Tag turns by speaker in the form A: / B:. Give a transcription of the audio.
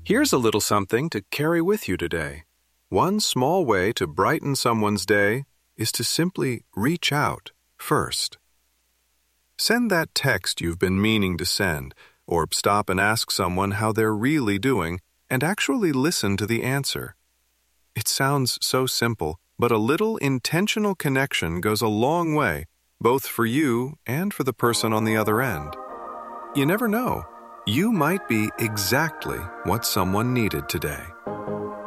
A: Here's a little something to carry with you today. One small way to brighten someone's day is to simply reach out first. Send that text you've been meaning to send, or stop and ask someone how they're really doing and actually listen to the answer. It sounds so simple, but a little intentional connection goes a long way, both for you and for the person on the other end. You never know. You might be exactly what someone needed today.